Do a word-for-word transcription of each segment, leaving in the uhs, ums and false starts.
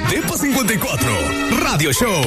Depa cincuenta y cuatro, Radio Show.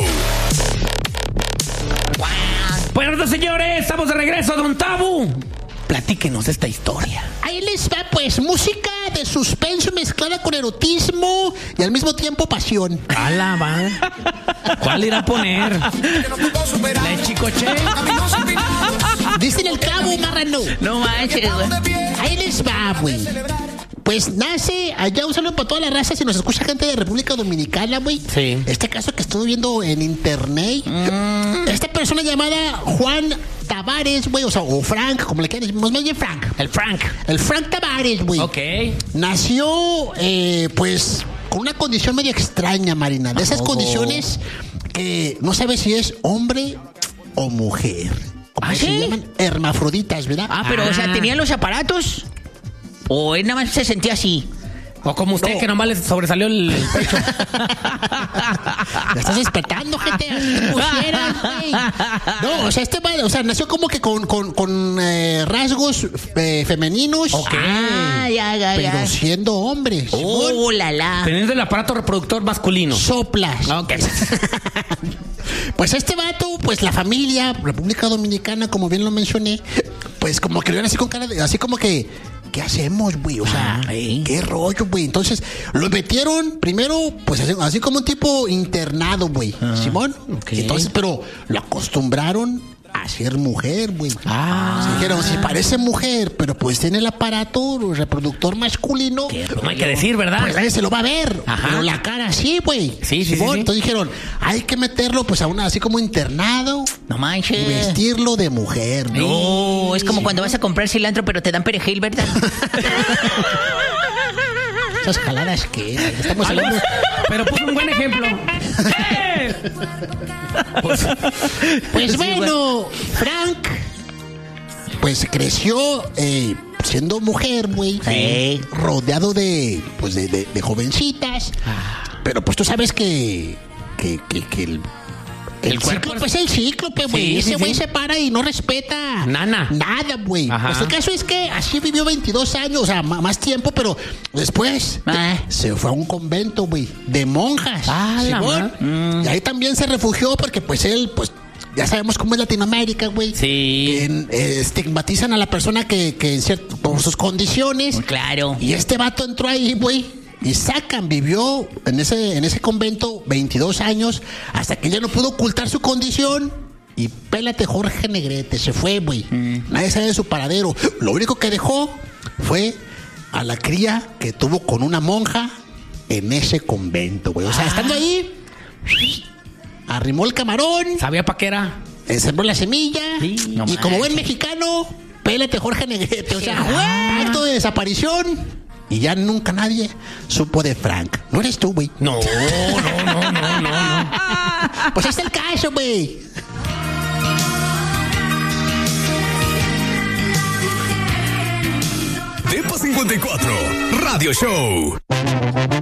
Bueno, señores, estamos de regreso, don Tabu. Platíquenos esta historia. Ahí les va, pues, música de suspenso mezclada con erotismo y al mismo tiempo pasión. ¡Hala, va! ¿Cuál irá a poner? ¿La de Chicoche? Dicen el clavo, marrano. No manches, güey. Ahí les va, güey. Pues nace allá, un saludo para toda la raza. Si nos escucha gente de República Dominicana, güey. Sí. Este caso que estuve viendo en internet. Mm. Esta persona llamada Juan Tavares, güey, o sea, o Frank, como le quieran decir, más bien Frank. El Frank. El Frank Tavares, güey. Ok. Nació, eh, pues, con una condición medio extraña, Marina. De esas oh. condiciones que no sabes si es hombre o mujer. ¿Ah, se sí? llaman hermafroditas, ¿verdad? Ah, pero, ah. o sea, ¿tenían los aparatos? ¿O él nada más se sentía así? O como usted, no. que nomás le sobresalió el pecho. ¿Me estás despertando, gente? Pusieras, no, o sea, este va, o sea, nació como que con, con, con eh, rasgos eh, femeninos. Ok. Ah, ya, ya, pero ya. siendo hombre. Oh, la, la. Teniendo el aparato reproductor masculino. Soplas. Ok. Pues este vato, pues la familia, República Dominicana, como bien lo mencioné, pues como que lo ven así con cara de, así como que, ¿qué hacemos, güey? O sea, ah, ¿eh? ¿qué rollo, güey? Entonces, lo metieron primero, pues así, así como un tipo internado, güey. Ah, Simón. Okay. Entonces, pero lo acostumbraron a ser mujer, güey. Ah. Se dijeron, si parece mujer, pero pues tiene el aparato reproductor masculino. No hay que decir, ¿verdad? Pues nadie se lo va a ver. Ajá. Pero la cara sí, güey. Sí, sí, sí, sí. Entonces dijeron, hay que meterlo pues a una así como internado. No manches. Y vestirlo de mujer. No, es como cuando vas a comprar cilantro, pero te dan perejil, ¿verdad? Esas jaladas que estamos hablando. Pero puso un buen ejemplo. Pues, pues bueno, Frank, pues creció eh, siendo mujer, güey, sí. rodeado de, pues de, de, de jovencitas. Ah. Pero pues tú sabes que, que, que, que el El, el cuerpo es el cíclope, güey. Sí, Ese güey sí, sí. se para y no respeta Nana. nada, güey. Pues el caso es que así vivió veintidós años, o sea, m- más tiempo, pero después ah. se fue a un convento, güey, de monjas. Ah, ¿sí, la mm. Y ahí también se refugió porque pues él, pues, ya sabemos cómo es Latinoamérica, güey. Sí. Que, eh, estigmatizan a la persona que, que en cierto, por sus condiciones. Claro. Y este vato entró ahí, güey. Y sacan, vivió en ese, en ese convento veintidós años hasta que ya no pudo ocultar su condición. Y pélate, Jorge Negrete, se fue, güey. Mm. Nadie sabe de su paradero. Lo único que dejó fue a la cría que tuvo con una monja en ese convento, güey. O sea, ah. estando ahí, arrimó el camarón. ¿Sabía pa' qué era? Sembró la semilla. Sí, no y manches. como buen mexicano, pélate, Jorge Negrete. O sea, ah. acto de desaparición. Y ya nunca nadie supo de Frank. ¿No eres tú, güey? No, no, no, no, no, no. Pues ahí está el caso, güey. Depa cincuenta y cuatro, Radio Show.